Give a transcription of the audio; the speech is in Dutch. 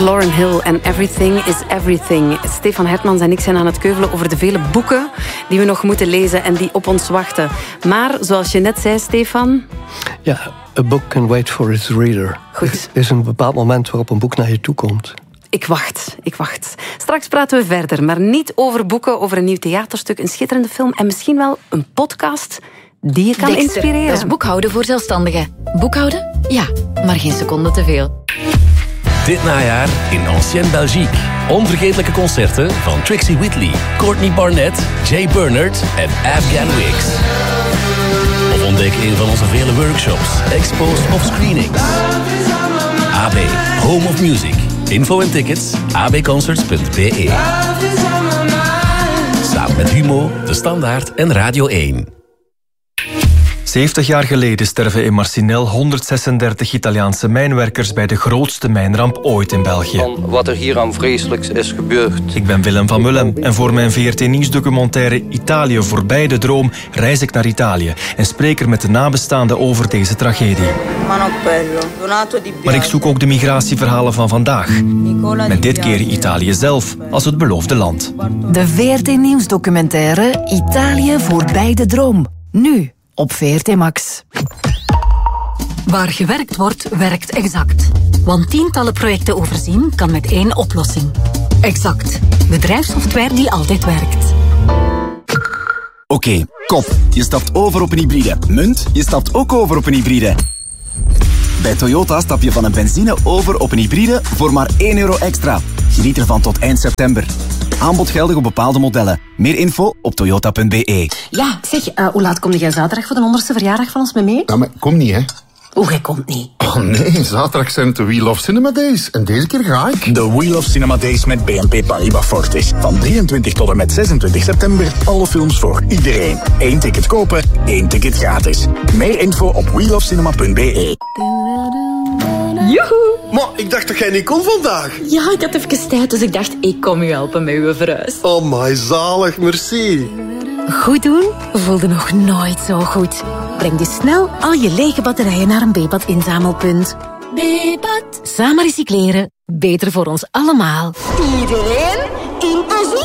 Lauryn Hill en Everything is Everything. Stefan Hertmans en ik zijn aan het keuvelen over de vele boeken die we nog moeten lezen en die op ons wachten. Maar, zoals je net zei, Stefan... Ja, a book can wait for its reader. Goed. Er is een bepaald moment waarop een boek naar je toe komt. Ik wacht. Straks praten we verder, maar niet over boeken, over een nieuw theaterstuk, een schitterende film en misschien wel een podcast die je kan inspireren. Dat is boekhouden voor zelfstandigen. Boekhouden? Ja, maar geen seconde te veel. Dit najaar in Ancienne Belgique. Onvergetelijke concerten van Trixie Whitley, Courtney Barnett, Jay Bernard en Afghan Wigs. Of ontdek een van onze vele workshops, expos of screenings. AB, Home of Music. Info en tickets, abconcerts.be. Samen met Humo, De Standaard en Radio 1. 70 jaar geleden sterven in Marcinelle 136 Italiaanse mijnwerkers bij de grootste mijnramp ooit in België. Van wat er hier aan vreselijks is gebeurd. Ik ben Willem van Mullem en voor mijn VRT-nieuwsdocumentaire Italië voorbij de droom reis ik naar Italië en spreek er met de nabestaanden over deze tragedie. Maar ik zoek ook de migratieverhalen van vandaag. Met dit keer Italië zelf als het beloofde land. De VRT-nieuwsdocumentaire Italië voorbij de droom. Nu op VRT Max. Waar gewerkt wordt, werkt Exact. Want tientallen projecten overzien kan met één oplossing. Exact. Bedrijfssoftware die altijd werkt. Oké, kop. Je stapt over op een hybride. Munt, je stapt ook over op een hybride. Bij Toyota stap je van een benzine over op een hybride voor maar €1 extra. Geniet ervan tot eind september. Aanbod geldig op bepaalde modellen. Meer info op toyota.be. Ja, zeg, hoe laat kom jij zaterdag voor de 100ste verjaardag van ons mee? Ja, maar kom niet, hè. Hoe, jij komt niet? Oh nee, zaterdag zijn het de We Love Cinema Days. En deze keer ga ik. De We Love Cinema Days met BNP Paribas Fortis. Van 23 tot en met 26 september. Alle films voor iedereen. 1 ticket kopen, 1 ticket gratis. Meer info op welovecinema.be. Joehoe! Maar ik dacht dat jij niet kon vandaag. Ja, ik had even tijd, dus ik dacht, ik kom u helpen met uw verhuis. Oh my, zalig, merci. Goed doen voelde nog nooit zo goed. Breng dus snel al je lege batterijen naar een Bebat inzamelpunt. Bebat. Samen recycleren. Beter voor ons allemaal. Iedereen in